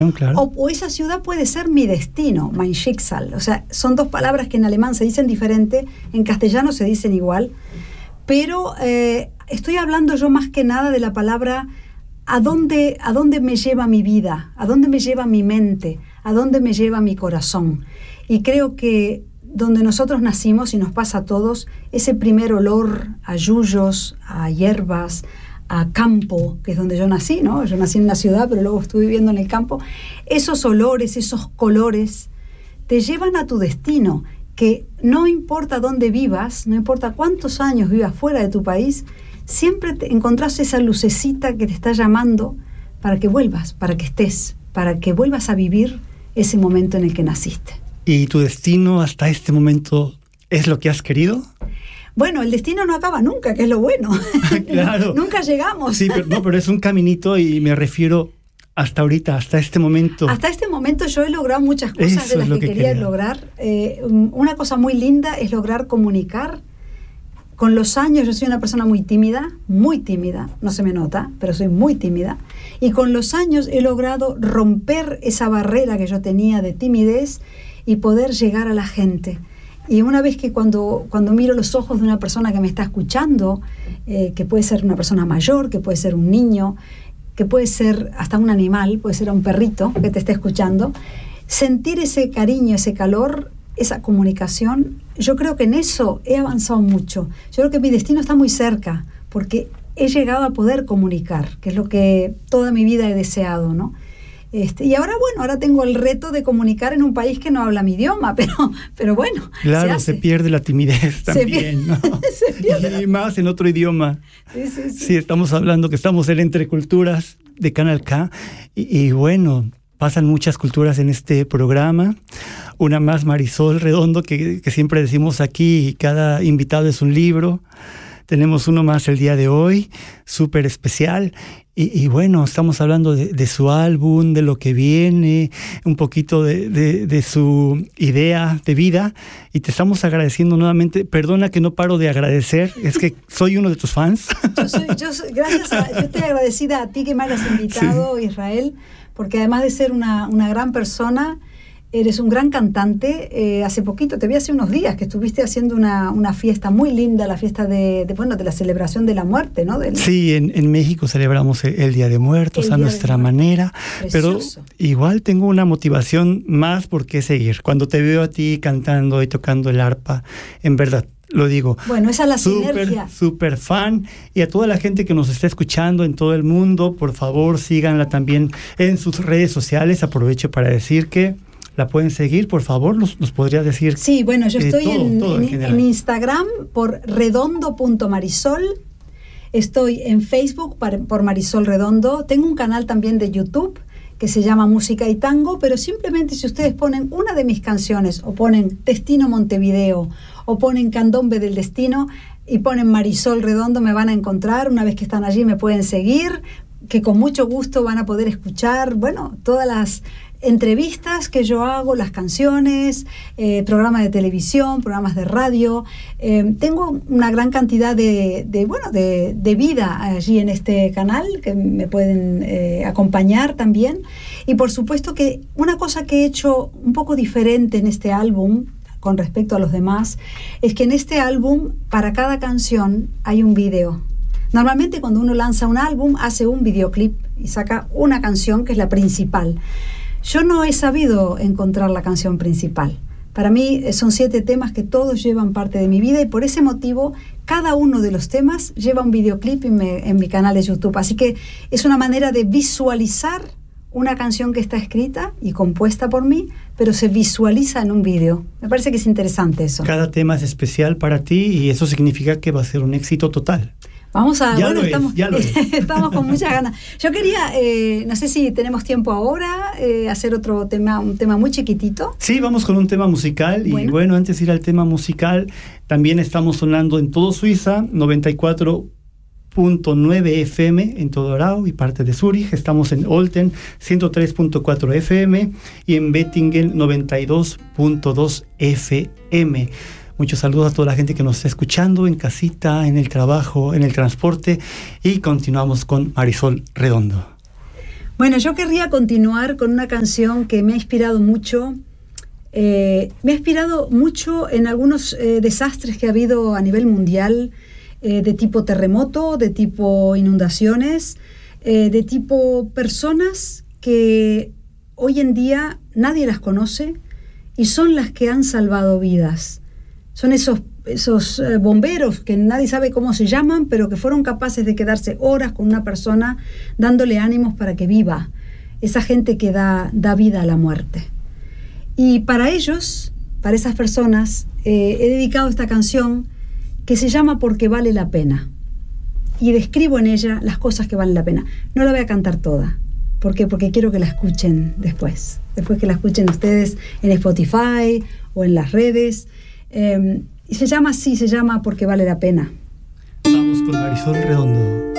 Claro. O esa ciudad puede ser mi destino, mein Schicksal. O sea, son dos palabras que en alemán se dicen diferente, en castellano se dicen igual, pero estoy hablando yo más que nada de la palabra ¿a dónde me lleva mi vida? ¿A dónde me lleva mi mente? ¿A dónde me lleva mi corazón? Y creo que donde nosotros nacimos, y nos pasa a todos, ese primer olor a yuyos, a hierbas, a campo, que es donde yo nací, ¿no? Yo nací en una ciudad, pero luego estuve viviendo en el campo. Esos olores, esos colores, te llevan a tu destino, que no importa dónde vivas, no importa cuántos años vivas fuera de tu país, siempre te encontrás esa lucecita que te está llamando para que vuelvas, para que estés, para que vuelvas a vivir ese momento en el que naciste. ¿Y tu destino hasta este momento es lo que has querido? Bueno, el destino no acaba nunca, que es lo bueno. Claro. Nunca llegamos. Sí, pero es un caminito, y me refiero hasta ahorita, hasta este momento. Hasta este momento yo he logrado muchas cosas de las que quería lograr. Una cosa muy linda es lograr comunicar. Con los años yo soy una persona muy tímida, no se me nota, pero soy muy tímida. Y con los años he logrado romper esa barrera que yo tenía de timidez y poder llegar a la gente. Y una vez que cuando miro los ojos de una persona que me está escuchando, que puede ser una persona mayor, que puede ser un niño, que puede ser hasta un animal, puede ser un perrito que te esté escuchando, sentir ese cariño, ese calor, esa comunicación, yo creo que en eso he avanzado mucho. Yo creo que mi destino está muy cerca, porque he llegado a poder comunicar, que es lo que toda mi vida he deseado, ¿no? Y ahora, ahora tengo el reto de comunicar en un país que no habla mi idioma, pero bueno. Claro, se pierde la timidez también, ¿no? Se pierde y más en otro idioma. Sí, estamos hablando que estamos en Entre Culturas de Canal K, y bueno, pasan muchas culturas en este programa. Una más, Marisol Redondo, que siempre decimos aquí, cada invitado es un libro. Tenemos uno más el día de hoy, súper especial. Y bueno, estamos hablando de su álbum, de lo que viene, un poquito de su idea de vida. Y te estamos agradeciendo nuevamente. Perdona que no paro de agradecer, es que soy uno de tus fans. Yo estoy agradecida a ti que me hayas invitado, sí, Israel, porque además de ser una gran persona, eres un gran cantante. Hace poquito, te vi hace unos días, que estuviste haciendo una fiesta muy linda, la fiesta de la celebración de la muerte, ¿no? Sí, en México celebramos el Día de Muertos a nuestra manera. Precioso. Pero igual tengo una motivación más por qué seguir. Cuando te veo a ti cantando y tocando el arpa, en verdad, lo digo. Bueno, esa es la sinergia. Súper fan. Y a toda la gente que nos está escuchando en todo el mundo, por favor, síganla también en sus redes sociales. Aprovecho para decir que la pueden seguir, por favor, ¿nos podrías decir? Sí, bueno, yo estoy en Instagram por redondo.marisol. Estoy en Facebook por Marisol Redondo. Tengo un canal también de YouTube que se llama Música y Tango, pero simplemente si ustedes ponen una de mis canciones, o ponen Destino Montevideo, o ponen Candombe del Destino, y ponen Marisol Redondo, me van a encontrar. Una vez que están allí me pueden seguir, que con mucho gusto van a poder escuchar, todas las entrevistas que yo hago, las canciones, programas de televisión, programas de radio. Tengo una gran cantidad de vida allí en este canal, que me pueden acompañar también. Y por supuesto que una cosa que he hecho un poco diferente en este álbum con respecto a los demás, es que en este álbum, para cada canción hay un video. Normalmente cuando uno lanza un álbum, hace un videoclip y saca una canción que es la principal. Yo no he sabido encontrar la canción principal. Para mí son 7 temas que todos llevan parte de mi vida, y por ese motivo cada uno de los temas lleva un videoclip en mi canal de YouTube. Así que es una manera de visualizar una canción que está escrita y compuesta por mí, pero se visualiza en un video. Me parece que es interesante eso. Cada tema es especial para ti, y eso significa que va a ser un éxito total. Vamos a... Estamos con muchas ganas. Yo quería, no sé si tenemos tiempo ahora, hacer otro tema, un tema muy chiquitito. Sí, vamos con un tema musical. Y bueno, antes de ir al tema musical, también estamos sonando en todo Suiza, 94.9 FM en todo Aarau y parte de Zúrich. Estamos en Olten, 103.4 FM, y en Bettingen, 92.2 FM. Muchos saludos a toda la gente que nos está escuchando en casita, en el trabajo, en el transporte, y continuamos con Marisol Redondo. Bueno, yo querría continuar con una canción que me ha inspirado mucho. Me ha inspirado mucho en algunos desastres que ha habido a nivel mundial, de tipo terremoto, de tipo inundaciones, de tipo personas que hoy en día nadie las conoce y son las que han salvado vidas. Son esos bomberos que nadie sabe cómo se llaman, pero que fueron capaces de quedarse horas con una persona dándole ánimos para que viva. Esa gente que da vida a la muerte. Y para ellos, para esas personas, he dedicado esta canción que se llama Porque vale la pena. Y describo en ella las cosas que valen la pena. No la voy a cantar toda. ¿Por qué? Porque quiero que la escuchen después que la escuchen ustedes en Spotify o en las redes. Y se llama así, se llama Porque vale la pena. Vamos con Marisol Redondo.